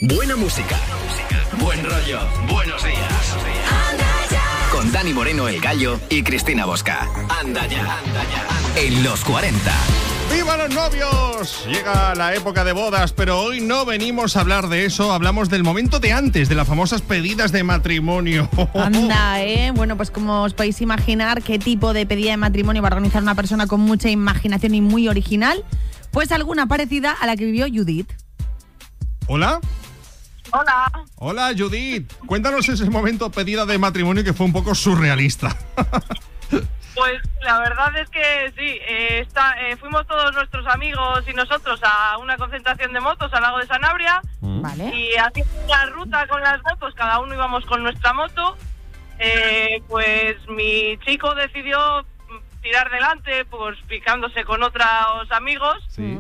Buena música. Buen rollo. Buenos días. Con Dani Moreno, el Gallo, y Cristina Bosca. Anda ya. En los 40. ¡Viva los novios! Llega la época de bodas, pero hoy no venimos a hablar de eso. Hablamos del momento de antes, de las famosas pedidas de matrimonio. Anda, Bueno, pues como os podéis imaginar, ¿qué tipo de pedida de matrimonio va a organizar una persona con mucha imaginación y muy original? Pues alguna parecida a la que vivió Judith. ¿Hola? Hola. Hola, Judith. Cuéntanos ese momento pedida de matrimonio que fue un poco surrealista. Pues la verdad es que sí, fuimos todos nuestros amigos y nosotros a una concentración de motos al lago de Sanabria. Vale. Y haciendo una ruta con las motos, cada uno íbamos con nuestra moto. Pues mi chico decidió tirar delante, pues picándose con otros amigos. Sí.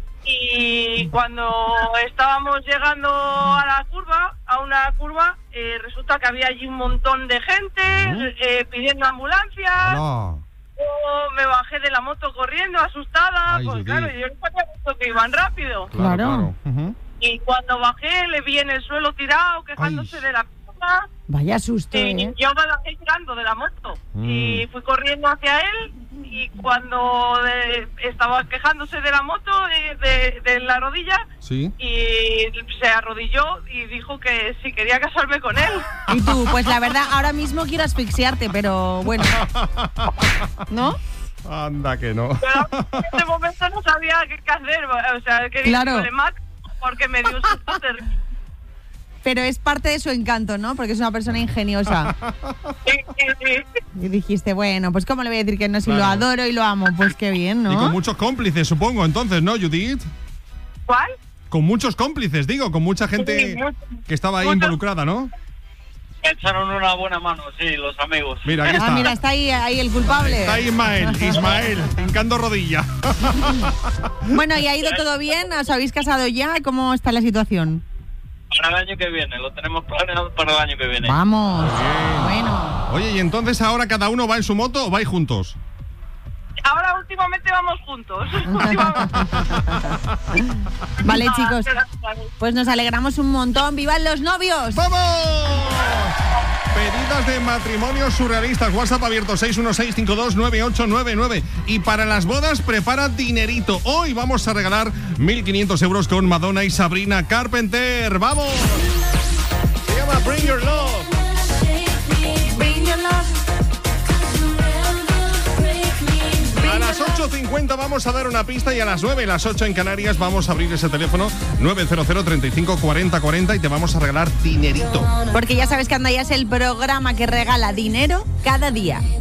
Y cuando estábamos llegando a una curva, resulta que había allí un montón de gente pidiendo ambulancia. No. Yo me bajé de la moto corriendo, asustada. Ay, pues Judith. claro, yo no había visto que iban rápido. Claro. Y cuando bajé, le vi en el suelo tirado, quejándose de la pierna. Vaya susto, Y yo me bajé tirando de la moto. Y fui corriendo hacia él. Y cuando estaba quejándose de la moto, de la rodilla, Sí. y se arrodilló y dijo que si quería casarme con él. Y tú, pues la verdad, ahora mismo quiero asfixiarte, pero bueno. ¿No? Anda que no. Pero en ese momento no sabía qué hacer. O sea, que Claro. le mato porque me dio un susto terrible. Pero es parte de su encanto, ¿no? Porque es una persona ingeniosa. Sí. Y dijiste, bueno, pues ¿cómo le voy a decir que no? Si Claro. lo adoro y lo amo, pues qué bien, ¿no? Y con muchos cómplices, supongo, entonces, ¿no, Judith? ¿Cuál? Con muchos cómplices, digo, con mucha gente Sí, mucho. que estaba ahí Mucho. involucrada, ¿no? Me echaron una buena mano, sí, los amigos. Mira, aquí está. Mira, está ahí el culpable. Está Ismael, hincando rodilla. Bueno, ¿y ha ido todo bien? ¿Os habéis casado ya? ¿Cómo está la situación? Para el año que viene, lo tenemos planeado para el año que viene. Vamos. Bien. Bueno. Oye, ¿y entonces ahora cada uno va en su moto o vais juntos? Ahora últimamente vamos juntos. Vale, chicos. Pues nos alegramos un montón. ¡Vivan los novios! ¡Vamos! Pedidas de matrimonio surrealistas. WhatsApp abierto 616529899. Y para las bodas, prepara dinerito. Hoy vamos a regalar 1.500 euros con Madonna y Sabrina Carpenter. ¡Vamos! Se llama Bring Your Love. A las 8:50 vamos a dar una pista y a las 9, las 8 en Canarias, vamos a abrir ese teléfono 900 35 40 40 y te vamos a regalar dinerito. Porque ya sabes que Anda Ya es el programa que regala dinero cada día.